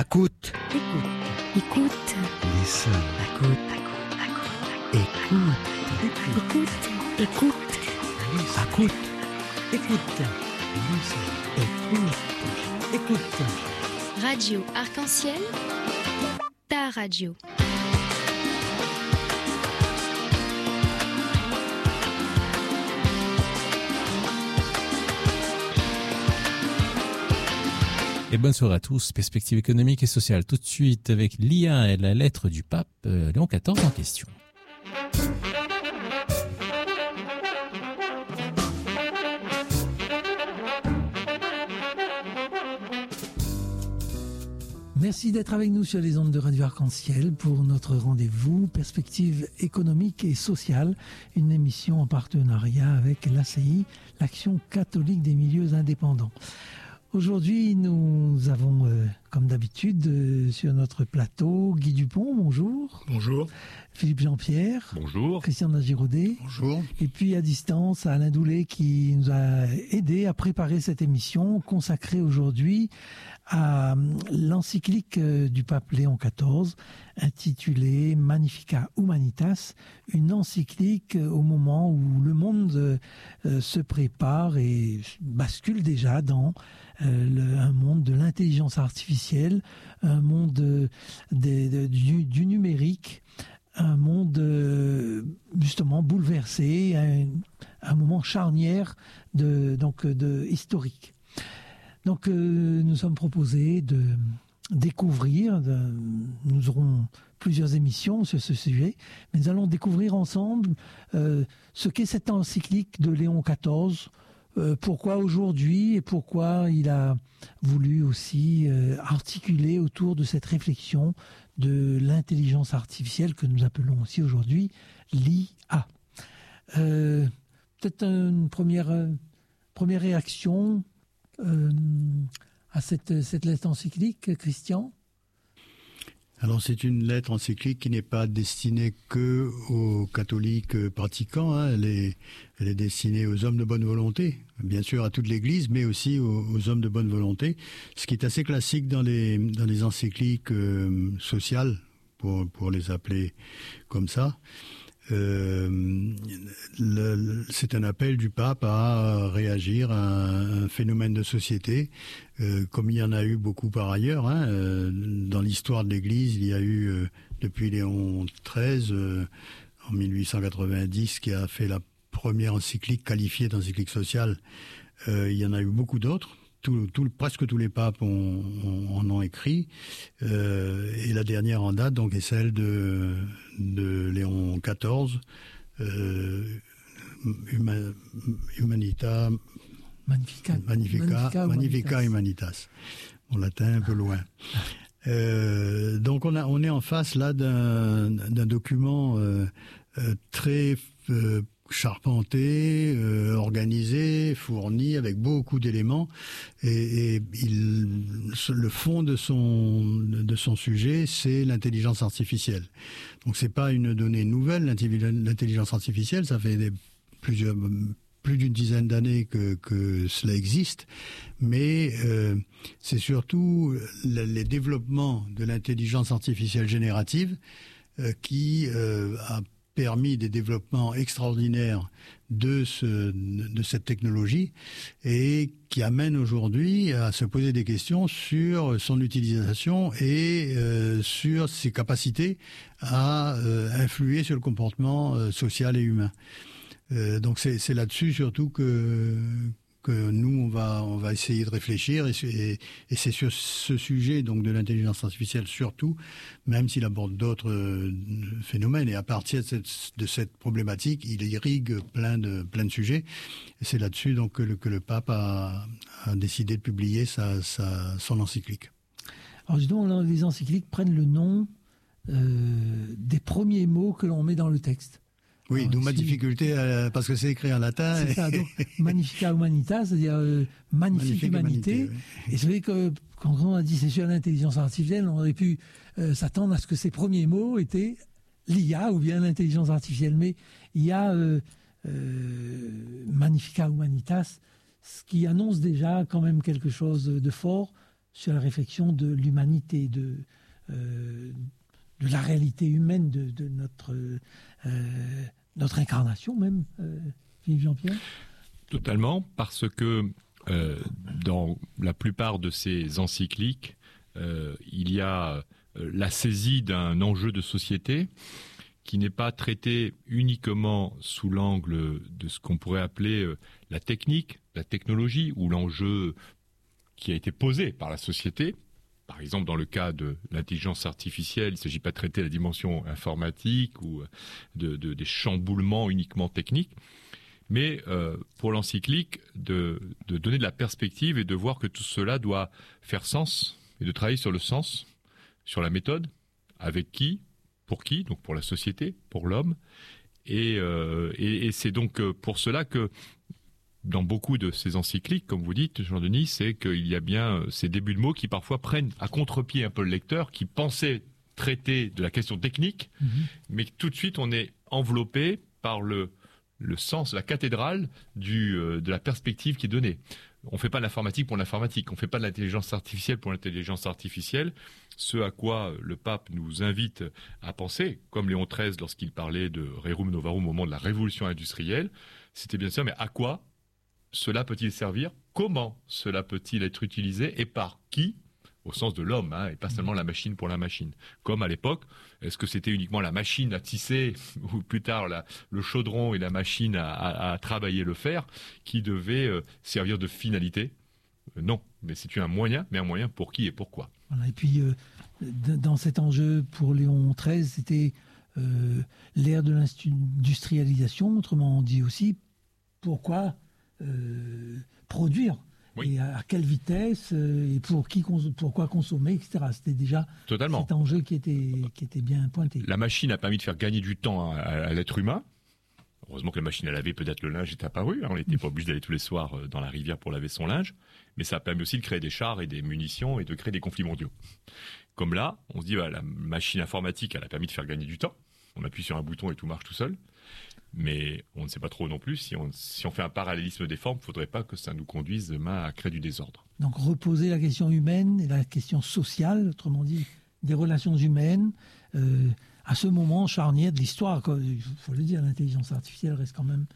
Écoute. Écoute. Listen. Écoute. Écoute. Écoute. Écoute. Écoute. Listen. Écoute. Radio Arc-en-Ciel, ta radio. Et bonne soirée à tous. Perspective économique et sociale tout de suite avec l'IA et la lettre du pape Léon XIV en question. Merci d'être avec nous sur les ondes de Radio Arc-en-Ciel pour notre rendez-vous Perspective économique et sociale, une émission en partenariat avec l'ACI, l'Action catholique des milieux indépendants. Aujourd'hui, nous avons, comme d'habitude, sur notre plateau, Guy Dupont, bonjour. Bonjour. Philippe Jean-Pierre. Bonjour. Christian Nagiraudet. Bonjour. Et puis à distance, Alain Doulet qui nous a aidé à préparer cette émission consacrée aujourd'hui à l'encyclique du pape Léon XIV intitulée Magnificat Humanitas, une encyclique au moment où le monde se prépare et bascule déjà dans un monde de l'intelligence artificielle, un monde du numérique, un monde justement bouleversé, un moment charnière historique. Donc nous sommes proposés de découvrir, nous aurons plusieurs émissions sur ce sujet, mais nous allons découvrir ensemble ce qu'est cette encyclique de Léon XIV, pourquoi aujourd'hui et pourquoi il a voulu aussi articuler autour de cette réflexion de l'intelligence artificielle que nous appelons aussi aujourd'hui l'IA. Peut-être une première réaction à cette lettre encyclique, Christian? Alors c'est une lettre encyclique qui n'est pas destinée que aux catholiques pratiquants, hein. Elle est destinée aux hommes de bonne volonté, bien sûr à toute l'Église, mais aussi aux hommes de bonne volonté, ce qui est assez classique dans les encycliques sociales, pour les appeler comme ça. C'est un appel du pape à réagir à un phénomène de société, comme il y en a eu beaucoup par ailleurs. Dans l'histoire de l'Église, il y a eu, depuis Léon XIII, en 1890, qui a fait la première encyclique qualifiée d'encyclique sociale. Il y en a eu beaucoup d'autres. Presque tous les papes en ont écrit, et la dernière en date donc est celle de Léon XIV, Magnificat Humanitas. En latin un peu loin. Donc on est en face là d'un document très charpenté, organisé, fourni, avec beaucoup d'éléments, et le fond de son sujet, c'est l'intelligence artificielle. Donc c'est pas une donnée nouvelle, l'intelligence artificielle, ça fait plus d'une dizaine d'années que cela existe, mais c'est surtout les développements de l'intelligence artificielle générative qui a permis des développements extraordinaires de cette technologie et qui amène aujourd'hui à se poser des questions sur son utilisation et sur ses capacités à influer sur le comportement social et humain. Donc c'est là-dessus surtout que nous on va essayer de réfléchir, et c'est sur ce sujet donc de l'intelligence artificielle surtout, même s'il aborde d'autres phénomènes, et à partir de cette problématique il irrigue plein de sujets, et c'est là-dessus donc que le pape a décidé de publier son encyclique. Alors justement, les encycliques prennent le nom des premiers mots que l'on met dans le texte. Oui, d'où ma difficulté, parce que c'est écrit en latin. C'est ça, donc Magnificat Humanitas, c'est-à-dire magnifique humanité. Oui. Et c'est vrai que quand on a dit c'est sur l'intelligence artificielle, on aurait pu s'attendre à ce que ces premiers mots étaient l'IA ou bien l'intelligence artificielle. Mais il y a Magnificat Humanitas, ce qui annonce déjà quand même quelque chose de fort sur la réflexion de l'humanité, de la réalité humaine de notre incarnation même, Philippe Jean-Pierre. Totalement, parce que dans la plupart de ces encycliques, il y a la saisie d'un enjeu de société qui n'est pas traité uniquement sous l'angle de ce qu'on pourrait appeler la technique, la technologie, ou l'enjeu qui a été posé par la société. Par exemple, dans le cas de l'intelligence artificielle, il ne s'agit pas de traiter la dimension informatique ou des chamboulements uniquement techniques, mais pour l'encyclique, de donner de la perspective et de voir que tout cela doit faire sens, et de travailler sur le sens, sur la méthode, avec qui, donc pour la société, pour l'homme. Et c'est donc pour cela que dans beaucoup de ces encycliques, comme vous dites, Jean-Denis, c'est qu'il y a bien ces débuts de mots qui parfois prennent à contre-pied un peu le lecteur, qui pensait traiter de la question technique, mais tout de suite on est enveloppé par le sens, la cathédrale de la perspective qui est donnée. On ne fait pas de l'informatique pour l'informatique, on ne fait pas de l'intelligence artificielle pour l'intelligence artificielle. Ce à quoi le pape nous invite à penser, comme Léon XIII lorsqu'il parlait de Rerum Novarum au moment de la révolution industrielle, c'était bien sûr, mais à quoi cela peut-il servir? Comment cela peut-il être utilisé? Et par qui? Au sens de l'homme, et pas seulement la machine pour la machine. Comme à l'époque, est-ce que c'était uniquement la machine à tisser, ou plus tard le chaudron et la machine à travailler le fer, qui devaient servir de finalité? Non, mais c'est un moyen, mais un moyen pour qui et pourquoi. Voilà, et puis, dans cet enjeu pour Léon XIII, c'était l'ère de l'industrialisation, autrement dit aussi, pourquoi produire? Oui. Et à quelle vitesse, et pourquoi consommer, etc. C'était déjà Totalement. Cet enjeu qui était bien pointé. La machine a permis de faire gagner du temps à l'être humain. Heureusement que la machine à laver, peut-être le linge est apparu. On n'était pas obligé d'aller tous les soirs dans la rivière pour laver son linge. Mais ça a permis aussi de créer des chars et des munitions et de créer des conflits mondiaux. Comme là, on se dit, la machine informatique, elle a permis de faire gagner du temps. On appuie sur un bouton et tout marche tout seul. Mais on ne sait pas trop non plus. Si on fait un parallélisme des formes, il ne faudrait pas que ça nous conduise demain à créer du désordre. Donc reposer la question humaine et la question sociale, autrement dit des relations humaines, à ce moment charnière de l'histoire. Il faut le dire, l'intelligence artificielle reste quand même...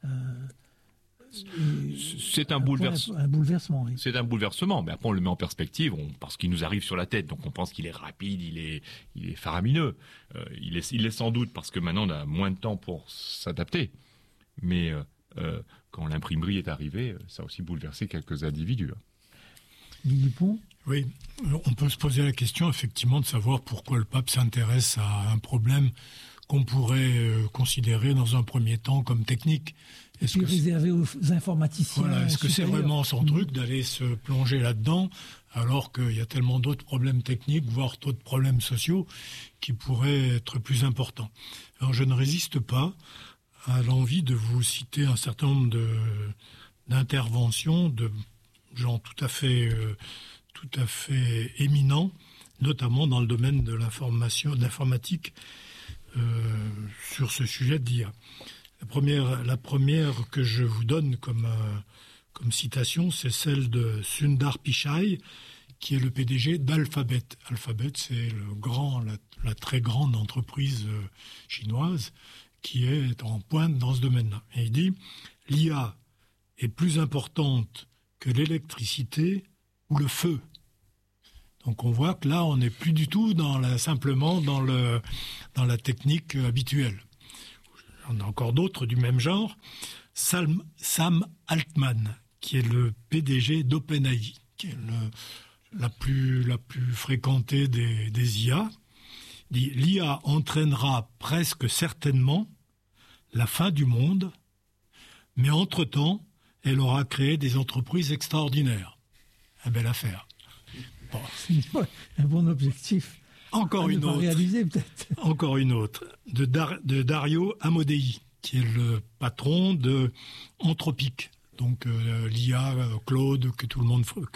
c'est un bouleversement. Oui. C'est un bouleversement, mais après on le met en perspective, parce qu'il nous arrive sur la tête, donc on pense qu'il est rapide, il est faramineux. Il est sans doute parce que maintenant on a moins de temps pour s'adapter. Mais quand l'imprimerie est arrivée, ça a aussi bouleversé quelques individus. Guy Dupont ? Oui, on peut se poser la question effectivement de savoir pourquoi le pape s'intéresse à un problème qu'on pourrait considérer dans un premier temps comme technique. Est-ce que réservé aux informaticiens? Voilà, est-ce que c'est vraiment son truc d'aller se plonger là-dedans, alors qu'il y a tellement d'autres problèmes techniques, voire d'autres problèmes sociaux, qui pourraient être plus importants? Alors je ne résiste pas à l'envie de vous citer un certain nombre d'interventions de gens tout à fait éminents, notamment dans le domaine de l'informatique, sur ce sujet d'IA. La première que je vous donne comme citation, c'est celle de Sundar Pichai, qui est le PDG d'Alphabet. Alphabet, c'est la très grande entreprise chinoise qui est en pointe dans ce domaine-là. Et il dit « L'IA est plus importante que l'électricité ou le feu ». Donc on voit que là, on n'est plus du tout simplement dans la technique habituelle. On a encore d'autres du même genre. Sam Altman, qui est le PDG d'OpenAI, qui est la plus fréquentée des IA, dit « L'IA entraînera presque certainement la fin du monde, mais entre-temps, elle aura créé des entreprises extraordinaires. » Une belle affaire. Bon. Un bon objectif. Encore une autre. Réaliser, peut-être. Encore une autre. De Dario Amodei, qui est le patron de Anthropic. Donc l'IA Claude que tout le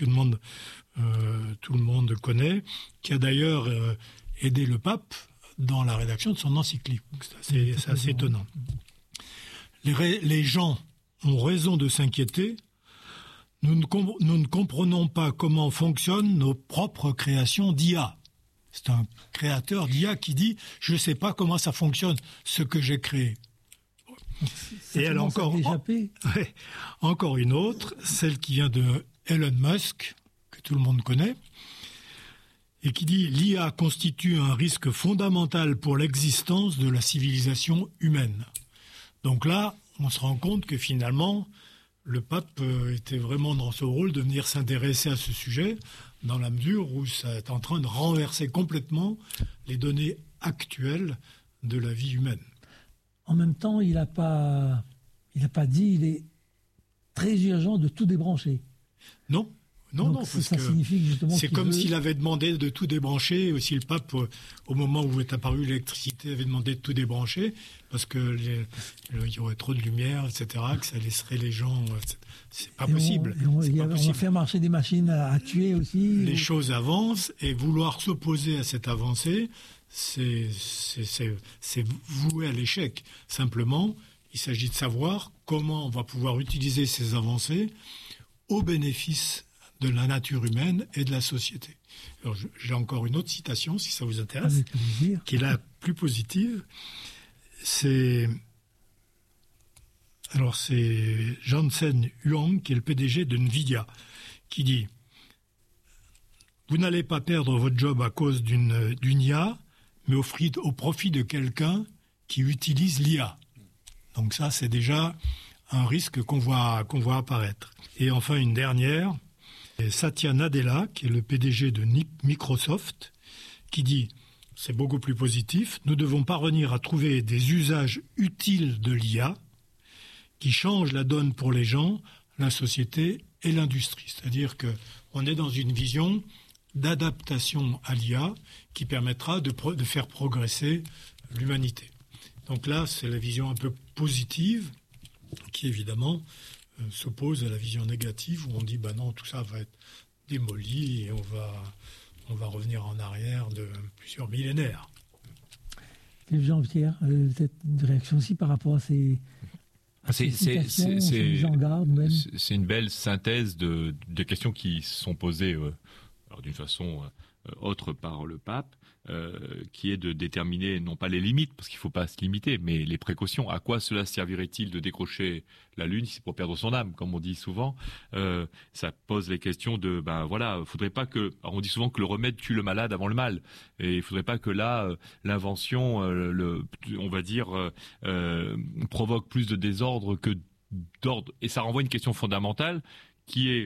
monde connaît, qui a d'ailleurs aidé le pape dans la rédaction de son encyclique. C'est assez étonnant. Les gens ont raison de s'inquiéter, nous ne comprenons pas comment fonctionnent nos propres créations d'IA. C'est un créateur d'IA qui dit « Je ne sais pas comment ça fonctionne, ce que j'ai créé ». Et elle a encore une autre, celle qui vient de Elon Musk, que tout le monde connaît, et qui dit « L'IA constitue un risque fondamental pour l'existence de la civilisation humaine ». Donc là, on se rend compte que finalement, le pape était vraiment dans ce rôle de venir s'intéresser à ce sujet, dans la mesure où ça est en train de renverser complètement les données actuelles de la vie humaine. En même temps, il n'a pas dit il est très urgent de tout débrancher. Non, parce ça que signifie justement c'est comme s'il avait demandé de tout débrancher, si le pape, au moment où est apparue l'électricité, avait demandé de tout débrancher, parce que il y aurait trop de lumière, etc., que ça laisserait les gens... C'est pas possible. On va faire marcher des machines à tuer aussi. Les choses avancent, et vouloir s'opposer à cette avancée, c'est voué à l'échec. Simplement, il s'agit de savoir comment on va pouvoir utiliser ces avancées au bénéfice de la nature humaine et de la société. Alors, j'ai encore une autre citation, si ça vous intéresse, qui est la plus positive. C'est Jensen Huang, qui est le PDG de Nvidia, qui dit « Vous n'allez pas perdre votre job à cause d'une IA, mais au profit de quelqu'un qui utilise l'IA. » Donc ça, c'est déjà un risque qu'on voit apparaître. Et enfin, une dernière, Satya Nadella, qui est le PDG de Microsoft, qui dit, c'est beaucoup plus positif, nous devons parvenir à trouver des usages utiles de l'IA qui changent la donne pour les gens, la société et l'industrie. C'est-à-dire qu'on est dans une vision d'adaptation à l'IA qui permettra de faire progresser l'humanité. Donc là, c'est la vision un peu positive qui, évidemment, s'oppose à la vision négative où on dit non, tout ça va être démoli et on va revenir en arrière de plusieurs millénaires. Jean-Pierre, peut-être une réaction aussi par rapport à ces mises en garde même. C'est une belle synthèse de questions qui sont posées d'une façon autre par le pape, qui est de déterminer non pas les limites, parce qu'il ne faut pas se limiter, mais les précautions. À quoi cela servirait-il de décrocher la Lune si c'est pour perdre son âme, comme on dit souvent. Ça pose les questions de, faudrait pas que, alors on dit souvent que le remède tue le malade avant le mal, et il faudrait pas que là, l'invention, on va dire, provoque plus de désordre que d'ordre. Et ça renvoie à une question fondamentale qui est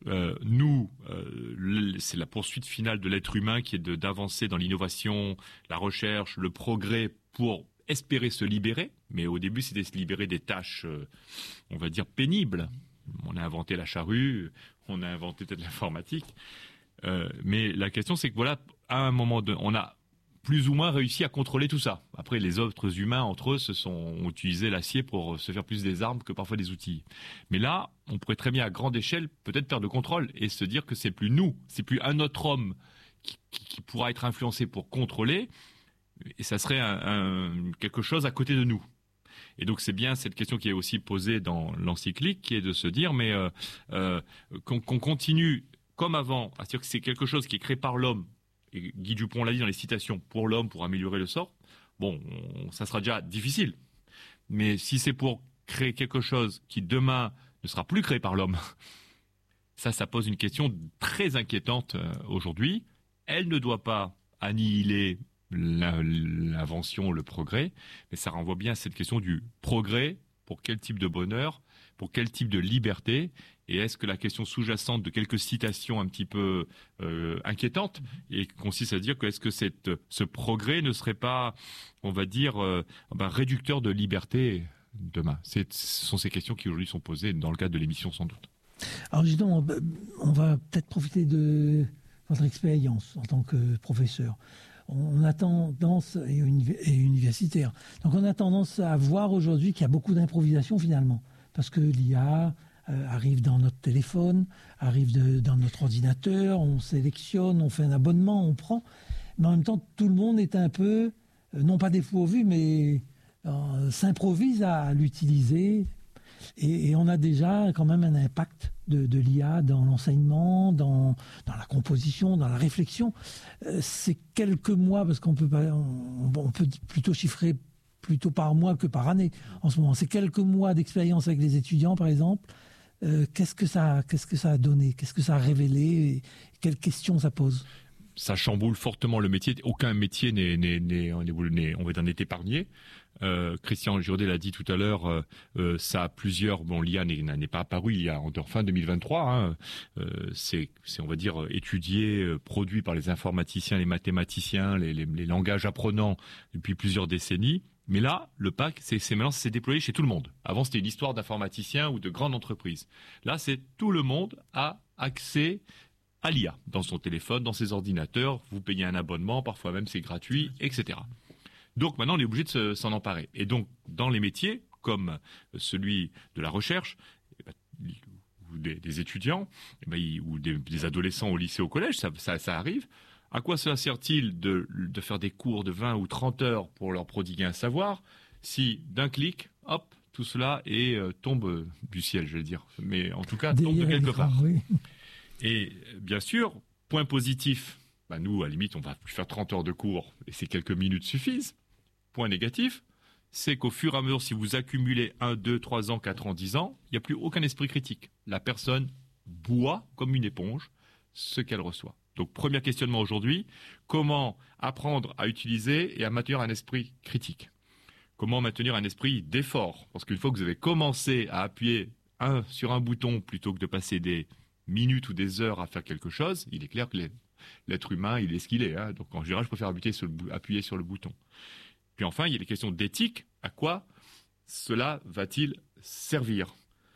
c'est la poursuite finale de l'être humain qui est d'avancer dans l'innovation, la recherche, le progrès pour espérer se libérer. Mais au début, c'était se libérer des tâches, on va dire, pénibles. On a inventé la charrue, on a inventé peut-être l'informatique. Mais la question, c'est que voilà, à un moment donné, on a plus ou moins réussi à contrôler tout ça. Après, les autres humains, entre eux, ont utilisé l'acier pour se faire plus des armes que parfois des outils. Mais là, on pourrait très bien, à grande échelle, peut-être perdre le contrôle et se dire que c'est plus nous, c'est plus un autre homme qui pourra être influencé pour contrôler, et ça serait quelque chose à côté de nous. Et donc, c'est bien cette question qui est aussi posée dans l'encyclique, qui est de se dire, mais qu'on continue comme avant, à dire que c'est quelque chose qui est créé par l'homme, et Guy Dupont l'a dit dans les citations, pour l'homme, pour améliorer le sort, ça sera déjà difficile. Mais si c'est pour créer quelque chose qui demain ne sera plus créé par l'homme, ça pose une question très inquiétante aujourd'hui. Elle ne doit pas annihiler l'invention, le progrès, mais ça renvoie bien à cette question du progrès, pour quel type de bonheur, pour quel type de liberté. Et est-ce que la question sous-jacente de quelques citations un petit peu inquiétantes et consiste à dire que est-ce que ce progrès ne serait pas, on va dire, réducteur de liberté demain? Ce sont ces questions qui aujourd'hui sont posées dans le cadre de l'émission sans doute. Alors justement, on va peut-être profiter de votre expérience en tant que professeur. On a tendance, et universitaire, donc on a tendance à voir aujourd'hui qu'il y a beaucoup d'improvisation finalement, parce que l'IA arrive dans notre téléphone, arrive dans notre ordinateur, on sélectionne, on fait un abonnement, on prend, mais en même temps tout le monde est un peu, non pas dépourvu, mais s'improvise à l'utiliser, et on a déjà quand même un impact de l'IA dans l'enseignement, dans la composition, dans la réflexion. C'est quelques mois, parce qu'on peut plutôt chiffrer plutôt par mois que par année en ce moment. C'est quelques mois d'expérience avec les étudiants, par exemple. Qu'est-ce que ça a donné? Qu'est-ce que ça a révélé? Quelles questions ça pose? Ça chamboule fortement le métier. Aucun métier n'est épargné. Christian Giraudet l'a dit tout à l'heure, ça a plusieurs. Bon, l'IA n'est pas apparu il y a en fin 2023. C'est on va dire étudié, produit par les informaticiens, les mathématiciens, les langages apprenants depuis plusieurs décennies. Mais là, le PAC, maintenant, ça s'est déployé chez tout le monde. Avant, c'était une histoire d'informaticiens ou de grandes entreprises. Là, c'est tout le monde a accès à l'IA dans son téléphone, dans ses ordinateurs. Vous payez un abonnement, parfois même c'est gratuit, etc. Donc maintenant, on est obligé de s'en emparer. Et donc, dans les métiers, comme celui de la recherche, ou des étudiants, ou des adolescents au lycée, au collège, ça arrive. À quoi cela sert-il de faire des cours de 20 ou 30 heures pour leur prodiguer un savoir si d'un clic, hop, tout cela tombe du ciel, je vais dire. Mais en tout cas, tombe de quelque part. Oui. Et bien sûr, point positif, nous, à la limite, on va plus faire 30 heures de cours et ces quelques minutes suffisent. Point négatif, c'est qu'au fur et à mesure, si vous accumulez 1, 2, 3 ans, 4 ans, 10 ans, il n'y a plus aucun esprit critique. La personne boit comme une éponge ce qu'elle reçoit. Donc, premier questionnement aujourd'hui, comment apprendre à utiliser et à maintenir un esprit critique? Comment maintenir un esprit d'effort? Parce qu'une fois que vous avez commencé à appuyer sur un bouton plutôt que de passer des minutes ou des heures à faire quelque chose, il est clair que l'être humain, il est ce qu'il est. Donc, en général, je préfère appuyer sur le bouton. Puis enfin, il y a les questions d'éthique. À quoi cela va-t-il servir?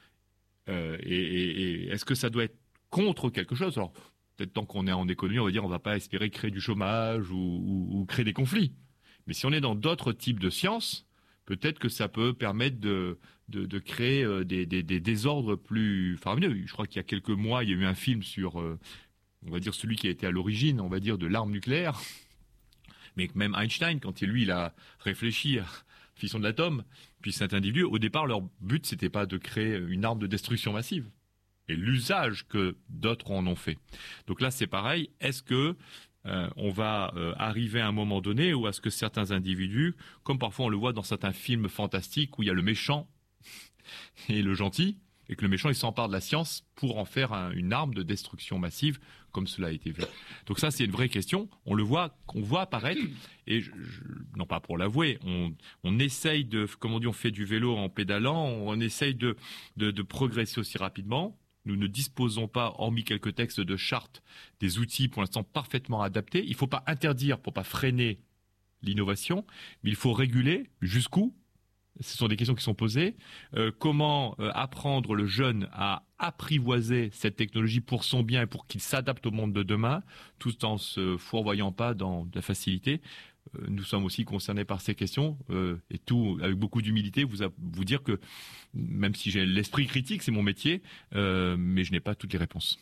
Et est-ce que ça doit être contre quelque chose? Alors, peut-être tant qu'on est en économie, on va dire on ne va pas espérer créer du chômage ou créer des conflits. Mais si on est dans d'autres types de sciences, peut-être que ça peut permettre de créer des désordres plus faramineux. Je crois qu'il y a quelques mois, il y a eu un film sur, on va dire, celui qui a été à l'origine, on va dire, de l'arme nucléaire. Mais même Einstein, quand il a réfléchi à la fission de l'atome, puis cet individu, au départ, leur but, c'était pas de créer une arme de destruction massive. Et l'usage que d'autres en ont fait. Donc là, c'est pareil. Est-ce que on va arriver à un moment donné où est-ce que certains individus, comme parfois on le voit dans certains films fantastiques où il y a le méchant et le gentil, et que le méchant il s'empare de la science pour en faire une arme de destruction massive, comme cela a été vu. Donc ça, c'est une vraie question. On voit apparaître, et non pas pour l'avouer, on essaye comme on dit, on fait du vélo en pédalant, on essaye de progresser aussi rapidement. Nous ne disposons pas, hormis quelques textes de charte, des outils pour l'instant parfaitement adaptés. Il ne faut pas interdire pour pas freiner l'innovation, mais il faut réguler jusqu'où. Ce sont des questions qui sont posées. Comment apprendre le jeune à apprivoiser cette technologie pour son bien et pour qu'il s'adapte au monde de demain, tout en se fourvoyant pas dans de la facilité. Nous sommes aussi concernés par ces questions et tout avec beaucoup d'humilité. Vous dire que même si j'ai l'esprit critique, c'est mon métier, mais je n'ai pas toutes les réponses.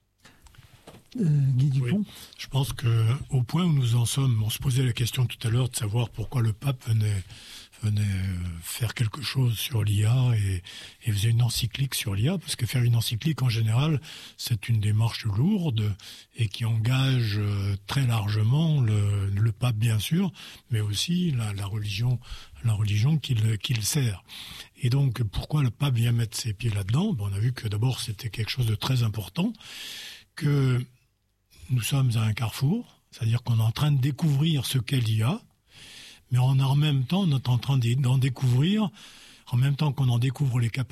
Guy Dupont. Oui, je pense qu'au point où nous en sommes, on se posait la question tout à l'heure de savoir pourquoi le pape venait faire quelque chose sur l'IA et faisait une encyclique sur l'IA, parce que faire une encyclique en général, c'est une démarche lourde et qui engage très largement le pape bien sûr, mais aussi la religion qu'il sert. Et donc pourquoi le pape vient mettre ses pieds là-dedans? On a vu que d'abord c'était quelque chose de très important, que nous sommes à un carrefour, c'est-à-dire qu'on est en train de découvrir ce qu'est l'IA, mais en même temps, on est en train d'en découvrir, en même temps qu'on en découvre les capacités